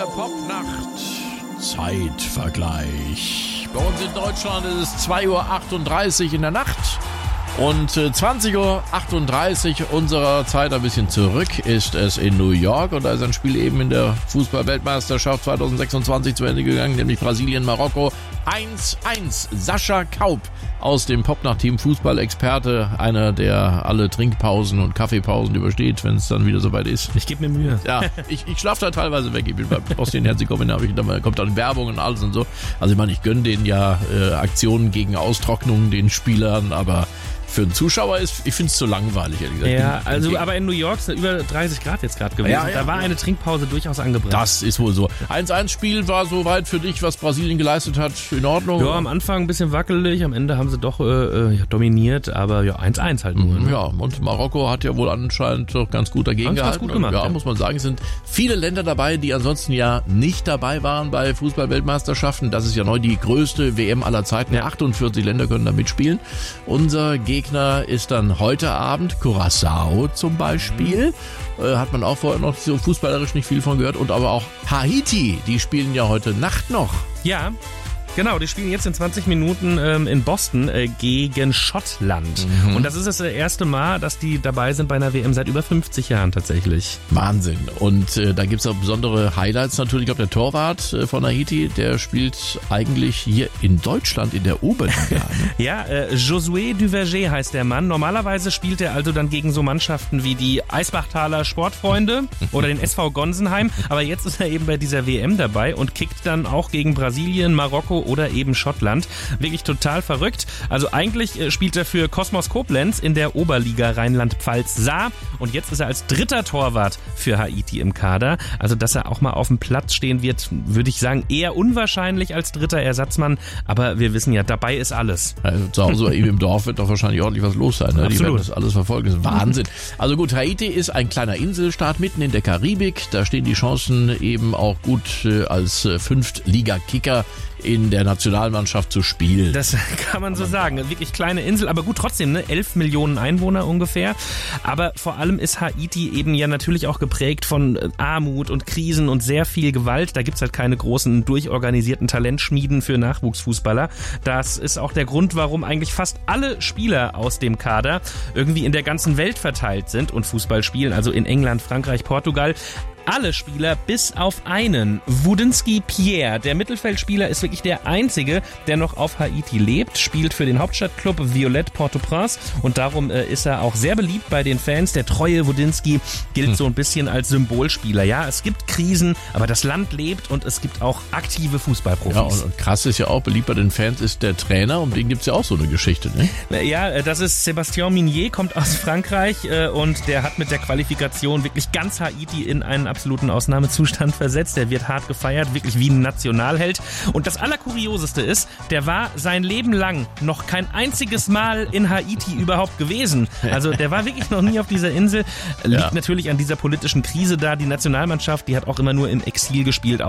Der Popnacht-Zeitvergleich. Bei uns in Deutschland ist es 2:38 Uhr in der Nacht. Und 20:38 Uhr unserer Zeit ein bisschen zurück ist es in New York. Und da ist ein Spiel eben in der Fußball-Weltmeisterschaft 2026 zu Ende gegangen, nämlich Brasilien-Marokko 1:1. Sascha Kaup aus dem Popnacht-Team, Fußballexperte, einer, der alle Trinkpausen und Kaffeepausen übersteht, wenn es dann wieder soweit ist. Ich gebe mir Mühe. Ja, ich schlafe da teilweise weg. Ich bin bei Bosnien-Herzegowina, da kommt dann Werbung und alles und so. Also ich meine, ich gönne denen ja Aktionen gegen Austrocknung, den Spielern, aber für einen Zuschauer ich finde es zu langweilig, ehrlich gesagt. Ja, also aber in New York sind über 30 Grad jetzt gerade gewesen. Ja, da war eine Trinkpause durchaus angebracht. Das ist wohl so. 1:1-Spiel war soweit für dich, was Brasilien geleistet hat, in Ordnung? Ja, am Anfang ein bisschen wackelig, am Ende haben sie doch dominiert, aber ja, 1:1 halt nur. Ne? Ja, und Marokko hat ja wohl anscheinend doch ganz gut dagegen gehalten. Gut gemacht, ja, muss man sagen, es sind viele Länder dabei, die ansonsten ja nicht dabei waren bei Fußball-Weltmeisterschaften. Das ist ja neu die größte WM aller Zeiten. 48 Länder können da mitspielen. Unser Gegner ist dann heute Abend Curaçao zum Beispiel. Hat man auch vorher noch so fußballerisch nicht viel von gehört. Und aber auch Haiti, die spielen ja heute Nacht noch. Ja, genau, die spielen jetzt in 20 Minuten in Boston gegen Schottland. Und das ist das erste Mal, dass die dabei sind bei einer WM seit über 50 Jahren tatsächlich. Wahnsinn. Und da gibt es auch besondere Highlights natürlich. Ich glaube, der Torwart von Haiti, der spielt eigentlich hier in Deutschland in der Oberliga. Ne? Ja, Josué Duverger heißt der Mann. Normalerweise spielt er also dann gegen so Mannschaften wie die Eisbachtaler Sportfreunde oder den SV Gonsenheim. Aber jetzt ist er eben bei dieser WM dabei und kickt dann auch gegen Brasilien, Marokko oder eben Schottland. Wirklich total verrückt. Also eigentlich spielt er für Kosmos Koblenz in der Oberliga Rheinland-Pfalz-Saar und jetzt ist er als dritter Torwart für Haiti im Kader. Also dass er auch mal auf dem Platz stehen wird, würde ich sagen, eher unwahrscheinlich als dritter Ersatzmann, aber wir wissen ja, dabei ist alles. Also zu Hause eben im Dorf wird doch wahrscheinlich ordentlich was los sein. Ne? Die werden das alles verfolgen. Das ist Wahnsinn. Also gut, Haiti ist ein kleiner Inselstaat mitten in der Karibik. Da stehen die Chancen eben auch gut als Fünftliga-Kicker in der Nationalmannschaft zu spielen. Das kann man so sagen. Wirklich kleine Insel, aber gut trotzdem, ne? 11 Millionen Einwohner ungefähr. Aber vor allem ist Haiti eben ja natürlich auch geprägt von Armut und Krisen und sehr viel Gewalt. Da gibt's halt keine großen, durchorganisierten Talentschmieden für Nachwuchsfußballer. Das ist auch der Grund, warum eigentlich fast alle Spieler aus dem Kader irgendwie in der ganzen Welt verteilt sind und Fußball spielen, also in England, Frankreich, Portugal. Alle Spieler bis auf einen. Wudinski Pierre, der Mittelfeldspieler, ist wirklich der einzige, der noch auf Haiti lebt, spielt für den Hauptstadtklub Violette Port-au-Prince und darum ist er auch sehr beliebt bei den Fans. Der treue Wudinski gilt so ein bisschen als Symbolspieler. Ja, es gibt Krisen, aber das Land lebt und es gibt auch aktive Fußballprofis. Ja, und krass ist ja auch, beliebt bei den Fans ist der Trainer, um den gibt's ja auch so eine Geschichte, ne? Ja, das ist Sébastien Minier, kommt aus Frankreich und der hat mit der Qualifikation wirklich ganz Haiti in einen absoluten Ausnahmezustand versetzt. Der wird hart gefeiert, wirklich wie ein Nationalheld. Und das Allerkurioseste ist, der war sein Leben lang noch kein einziges Mal in Haiti überhaupt gewesen. Also der war wirklich noch nie auf dieser Insel. Liegt natürlich an dieser politischen Krise da. Die Nationalmannschaft, die hat auch immer nur im Exil gespielt.